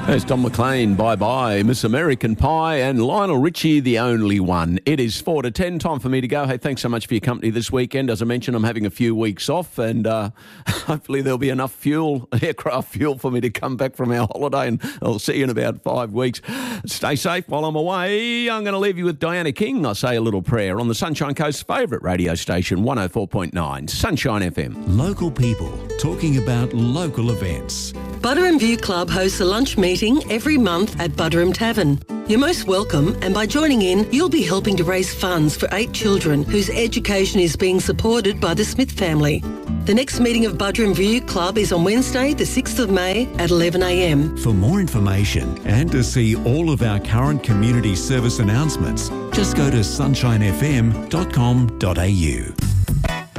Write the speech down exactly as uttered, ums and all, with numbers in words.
There's Don McLean, bye-bye, Miss American Pie, and Lionel Richie, The Only One. It is four to ten, time for me to go. Hey, thanks so much for your company this weekend. As I mentioned, I'm having a few weeks off, and uh, hopefully there'll be enough fuel, aircraft fuel, for me to come back from our holiday, and I'll see you in about five weeks. Stay safe while I'm away. I'm going to leave you with Diana King. I'll say a little prayer on the Sunshine Coast's favourite radio station, one oh four point nine, Sunshine F M. Local people talking about local events. Buderim View Club hosts a lunch meeting every month at Buderim Tavern. You're most welcome, and by joining in, you'll be helping to raise funds for eight children whose education is being supported by the Smith family. The next meeting of Buderim View Club is on Wednesday, the sixth of May at eleven a m. For more information and to see all of our current community service announcements, just go to sunshine f m dot com dot a u.